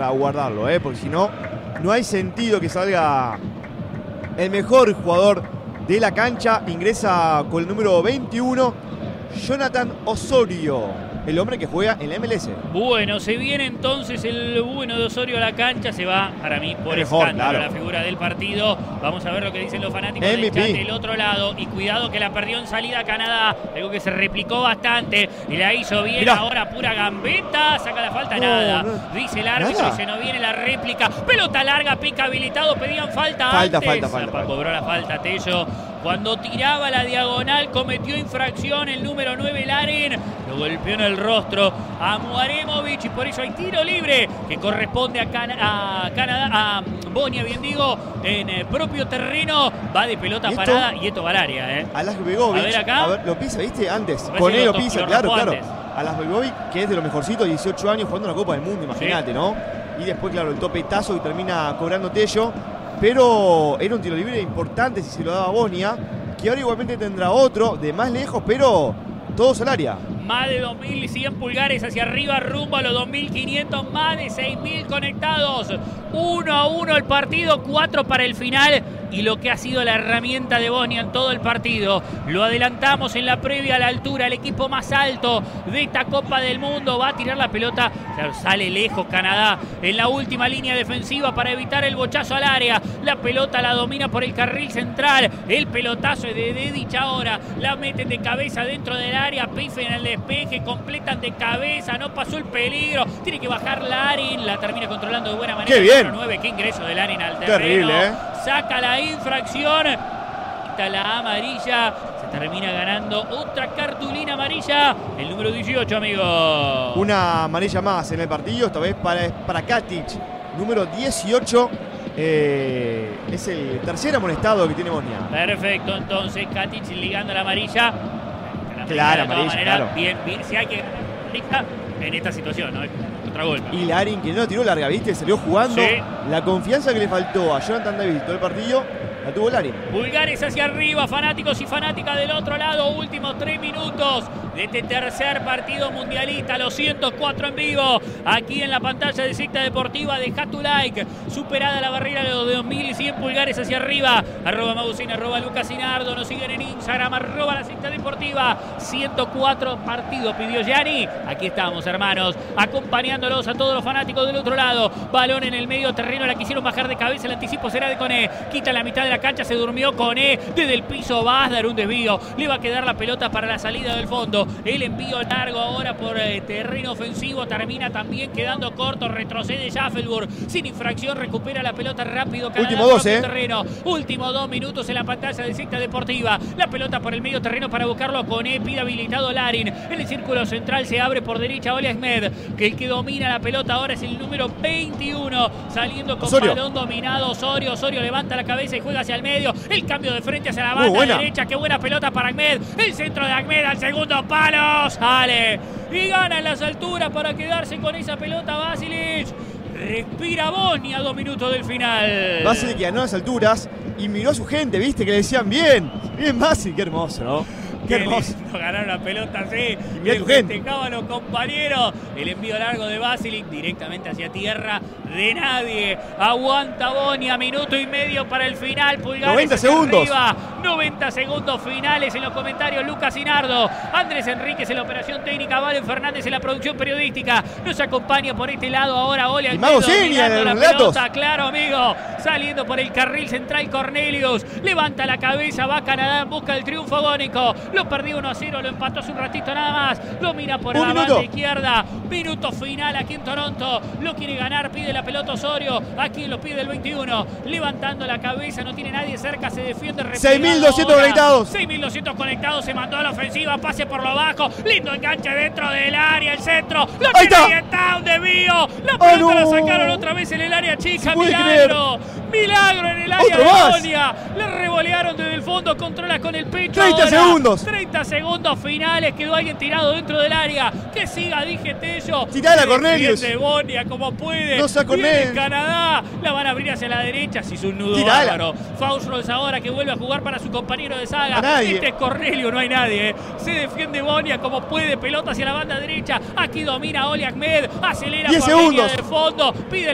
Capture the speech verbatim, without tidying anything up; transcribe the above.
para guardarlo, ¿eh? Porque si no, no hay sentido que salga el mejor jugador de la cancha. Ingresa con el número veintiuno, Jonathan Osorio, el hombre que juega en la M L S. Bueno, se viene entonces el bueno de Osorio a la cancha. Se va, para mí, por mejor, escándalo, claro. la figura del partido. Vamos a ver lo que dicen los fanáticos M V P del chat del otro lado. Y cuidado que la perdió en salida Canadá. Algo que se replicó bastante. Y la hizo bien. Mirá. Ahora pura gambeta. Saca la falta, No, nada. no. Dice el árbitro ¿Nada? y se nos viene la réplica. Pelota larga, pica habilitado. Pedían falta, Falta, antes. falta, falta, Zapa falta. cobró la falta, Tello. Cuando tiraba la diagonal cometió infracción el número nueve, Larin. Lo golpeó en el rostro a Muaremovic y por eso hay tiro libre que corresponde a, Can a Canadá, a Bosnia, bien digo, en el propio terreno. Va de pelota ¿Y esto? parada y esto va al área, ¿eh? Alas Begovic. A ver acá. A ver, lo pisa, ¿viste? Antes. Parece Con que él lo lo to- pisa, lo claro, raspó claro. antes. Alas Begovic, que es de los mejorcitos, dieciocho años, jugando la Copa del Mundo, imagínate, Sí. ¿no? Y después, claro, el topetazo y termina cobrando Tello. Pero era un tiro libre importante si se lo daba a Bosnia, que ahora igualmente tendrá otro de más lejos, pero todos al área. Más de dos mil cien pulgares hacia arriba, rumbo a los dos mil quinientos, más de seis mil conectados. uno a uno el partido, cuatro para el final. Y lo que ha sido la herramienta de Bosnia en todo el partido. Lo adelantamos en la previa a la altura. El equipo más alto de esta Copa del Mundo va a tirar la pelota. Claro, sale lejos Canadá en la última línea defensiva para evitar el bochazo al área. La pelota la domina por el carril central. El pelotazo es de Dedic ahora. La meten de cabeza dentro del área. Pifen el despeje. Completan de cabeza. No pasó el peligro. Tiene que bajar Larin. La termina controlando de buena manera. ¡Qué bien! El número nueve. Qué ingreso de Larin al terreno. Terrible, ¿eh? Saca la infracción. Quita la amarilla. Se termina ganando otra cartulina amarilla. El número dieciocho, amigo. Una amarilla más en el partido, esta vez para, para Katic, número dieciocho. Eh, es el tercer amonestado que tiene Bosnia. Perfecto, entonces Katic ligando la amarilla. La Clara de todas amarilla, maneras, claro. Bien, bien, si hay que ganar la amarilla en esta situación, ¿no? Otra golpe. Y Larin, que no la tiró larga, ¿viste? Salió jugando. Sí. La confianza que le faltó a Jonathan David todo el partido, la tuvo Larin. Pulgares hacia arriba, fanáticos y fanáticas del otro lado. Últimos tres minutos de este tercer partido mundialista. Los ciento cuatro en vivo. Aquí en la pantalla de Secta Deportiva. Deja tu like. Superada la barrera de los dos mil cien pulgares hacia arriba. Arroba Mausín, arroba Lucas Sinardo. Nos siguen en Instagram. Arroba la Secta Deportiva. ciento cuatro partidos pidió Gianni. Aquí estamos, hermanos. Acompañándolos a todos los fanáticos del otro lado. Balón en el medio terreno. La quisieron bajar de cabeza. El anticipo será de Coné. Quita la mitad de la cancha. Se durmió Coné. Desde el piso va a dar un desvío. Le va a quedar la pelota para la salida del fondo. El envío largo ahora por eh, terreno ofensivo. Termina también quedando corto. Retrocede Schaffelburg. Sin infracción. Recupera la pelota rápido. Canadá, Último dos, propio eh. terreno. Último dos minutos en la pantalla de Secta Deportiva. La pelota por el medio terreno para buscarlo a Coné. Pide habilitado Larin. En el círculo central se abre por derecha Oli Ahmed. Que el que domina la pelota ahora es el número veintiuno. Saliendo con Osorio. balón dominado. Osorio. Osorio levanta la cabeza y juega hacia el medio. El cambio de frente hacia la Muy banda buena. derecha. Qué buena pelota para Ahmed. El centro de Ahmed al segundo palo. Sale. Y gana en las alturas para quedarse con esa pelota Basilic. Respira Bosnia a dos minutos del final. Basilic que ganó a las alturas y miró a su gente, ¿viste? Que le decían bien, bien Basilic, qué hermoso, ¿no? Qué hermoso. lindo ganar una pelota así. Y mirá tu gente. Festejaban los compañeros. El envío largo de Basilic directamente hacia tierra de nadie. Aguanta Bosnia. Minuto y medio para el final. Pulgares noventa hacia segundos. arriba. noventa segundos finales en los comentarios. Lucas Sinardo. Andrés Enríquez en la operación técnica. Valen Fernández en la producción periodística. Nos acompaña por este lado ahora Ole Y Mago Almedo, Zenia en dominando los la relatos. pelota. Claro, amigo. Saliendo por el carril central Cornelius. Levanta la cabeza. Va Canadá en busca del triunfo agónico. Lo perdió uno a cero. Lo empató hace un ratito nada más. Lo mira por Un la minuto. banda izquierda. Minuto final aquí en Toronto. Lo quiere ganar. Pide la pelota Osorio. Aquí lo pide el veintiuno. Levantando la cabeza. No tiene nadie cerca. Se defiende. seis mil doscientos conectados. seis mil doscientos conectados. Se mandó a la ofensiva. Pase por lo bajo. Lindo enganche dentro del área. El centro. Lo Ahí tiene está. ahí está. Un desvío. La ¡Oh, pelota la no! sacaron otra vez en el área chica. ¿Se puede Milagro. Milagro en el área ¡Otro de más! Bosnia. Le revolearon desde el fondo. Controla con el pecho. treinta ahora. segundos. treinta segundos finales. Quedó alguien tirado dentro del área. Que siga, dije Tello. Tirala, Se Cornelius. defiende Bosnia como puede. No sea Viene Cornelius. Canadá. La van a abrir hacia la derecha. Se hizo un nudo Tirala. bárbaro. Faust ahora que vuelve a jugar para su compañero de saga. A nadie. Este es Cornelio, no hay nadie. eh. Se defiende Bosnia como puede. Pelota hacia la banda derecha. Aquí domina Oli Ahmed. Acelera diez por línea segundos. de fondo. Pide